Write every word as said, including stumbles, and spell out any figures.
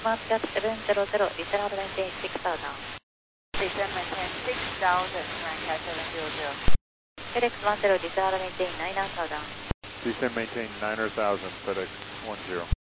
Moscat seven zero zero, descend maintain six thousand. Descend maintain six thousand, Moscat seven zero zero. FedEx one zero, descend maintain nine thousand. Descend maintain nine thousand, FedEx one zero.